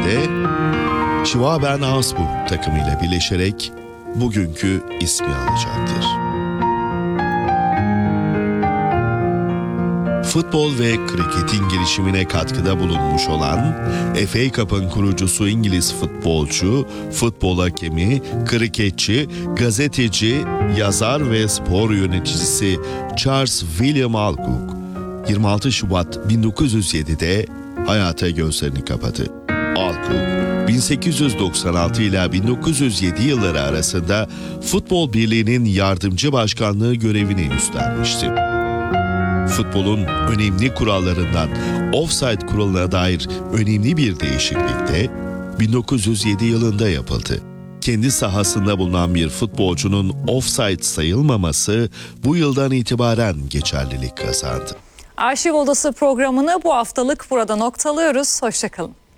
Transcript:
2017'de Schwaben Augsburg takımıyla birleşerek bugünkü ismi alacaktır. Futbol ve kriketin gelişimine katkıda bulunmuş olan FA Cup'ın kurucusu İngiliz futbolcu, futbol hakemi, kriketçi, gazeteci, yazar ve spor yöneticisi Charles William Alcock 26 Şubat 1907'de hayata gözlerini kapadı. Alcock 1896 ile 1907 yılları arasında Futbol Birliği'nin yardımcı başkanlığı görevini üstlenmişti. Futbolun önemli kurallarından offside kuralına dair önemli bir değişiklik de 1907 yılında yapıldı. Kendi sahasında bulunan bir futbolcunun offside sayılmaması bu yıldan itibaren geçerlilik kazandı. Arşiv Odası programını bu haftalık burada noktalıyoruz. Hoşça kalın.